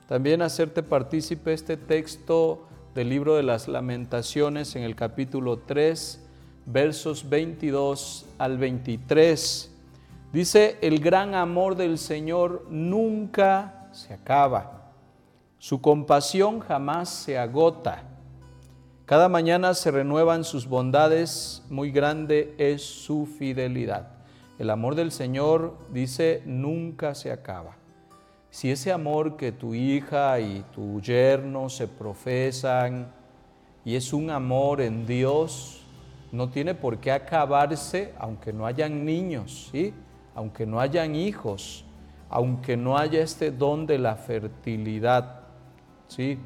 también hacerte partícipe este texto del libro de las Lamentaciones en el capítulo 3, versos 22 al 23. Dice: el gran amor del Señor nunca se acaba, su compasión jamás se agota. Cada mañana se renuevan sus bondades, muy grande es su fidelidad. El amor del Señor, dice, nunca se acaba. Si ese amor que tu hija y tu yerno se profesan y es un amor en Dios, no tiene por qué acabarse, aunque no hayan niños, ¿sí? Aunque no hayan hijos, aunque no haya este don de la fertilidad, ¿sí?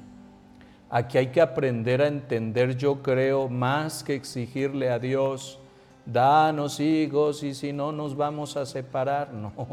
Aquí hay que aprender a entender, yo creo, más que exigirle a Dios, danos hijos y si no nos vamos a separar.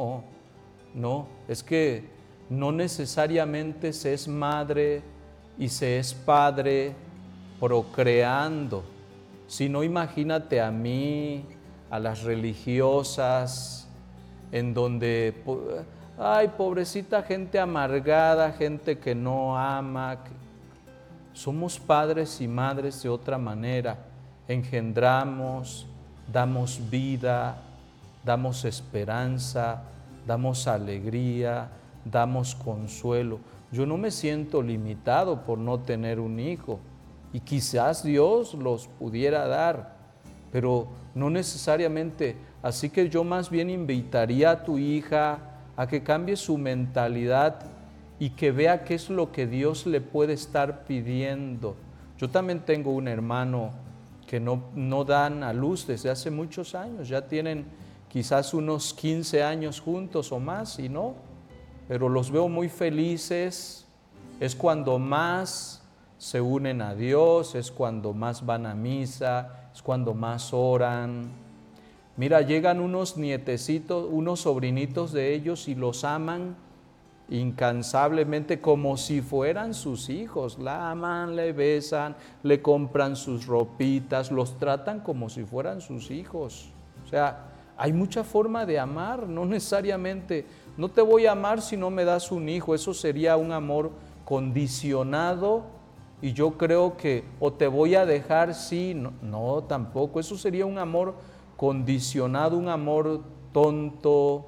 No, es que no necesariamente se es madre y se es padre procreando, sino imagínate a mí, a las religiosas, en donde, ay, pobrecita gente amargada, gente que no ama. Somos padres y madres de otra manera, engendramos, damos vida, damos esperanza, damos alegría, damos consuelo. Yo no me siento limitado por no tener un hijo y quizás Dios los pudiera dar, pero no necesariamente. Así que yo más bien invitaría a tu hija a que cambie su mentalidad y que vea qué es lo que Dios le puede estar pidiendo. Yo también tengo un hermano que no dan a luz desde hace muchos años, ya tienen quizás unos 15 años juntos o más y no, pero los veo muy felices. Es cuando más se unen a Dios, es cuando más van a misa, es cuando más oran. Mira, llegan unos nietecitos, unos sobrinitos de ellos y los aman incansablemente como si fueran sus hijos. La aman, le besan, le compran sus ropitas, los tratan como si fueran sus hijos. O sea, hay mucha forma de amar, no necesariamente, no te voy a amar si no me das un hijo. Eso sería un amor condicionado y yo creo que o te voy a dejar sí, no, tampoco. Eso sería un amor condicionado, un amor tonto,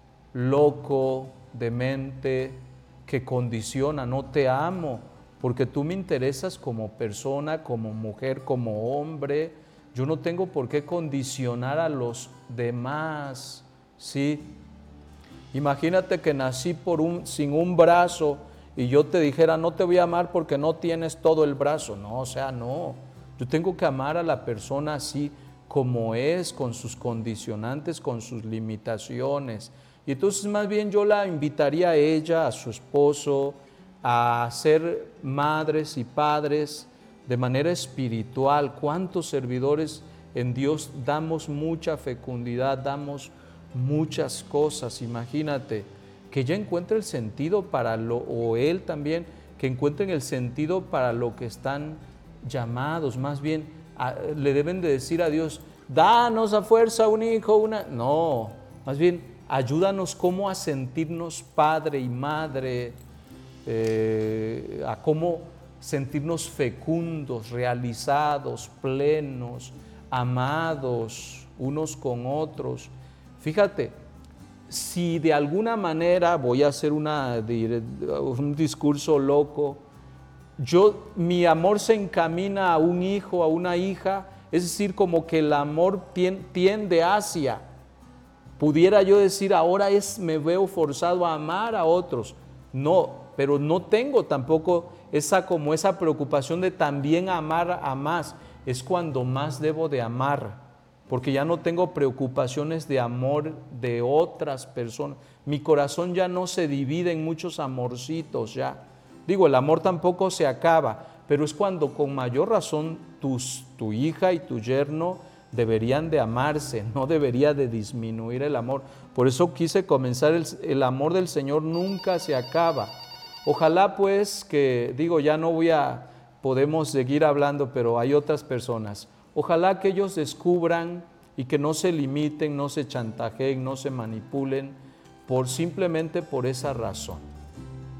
loco, demente, que condiciona. No te amo porque tú me interesas como persona, como mujer, como hombre. Yo no tengo por qué condicionar a los demás, ¿sí? Imagínate que nací sin un brazo y yo te dijera, no te voy a amar porque no tienes todo el brazo. No, o sea, no. Yo tengo que amar a la persona así como es, con sus condicionantes, con sus limitaciones. Y entonces más bien yo la invitaría a ella, a su esposo, a ser madres y padres de manera espiritual. ¿Cuántos servidores en Dios damos mucha fecundidad, damos muchas cosas? Imagínate, que ella encuentre el sentido para o él también, que encuentren el sentido para lo que están llamados. Más bien, le deben de decir a Dios, danos a fuerza un hijo, No, más bien, ayúdanos cómo a sentirnos padre y madre, a cómo sentirnos fecundos, realizados, plenos, amados unos con otros. Fíjate, si de alguna manera, voy a hacer un discurso loco, mi amor se encamina a un hijo, a una hija, es decir, como que el amor tiende hacia. Pudiera yo decir, ahora me veo forzado a amar a otros. No, pero no tengo tampoco esa preocupación de también amar a más. Es cuando más debo de amar, porque ya no tengo preocupaciones de amor de otras personas. Mi corazón ya no se divide en muchos amorcitos ya. Digo, el amor tampoco se acaba, pero es cuando con mayor razón tu hija y tu yerno deberían de amarse, no debería de disminuir el amor. Por eso quise comenzar, el amor del Señor nunca se acaba. Ojalá pues que, ya no podemos seguir hablando, pero hay otras personas. Ojalá que ellos descubran y que no se limiten, no se chantajeen, no se manipulen simplemente por esa razón.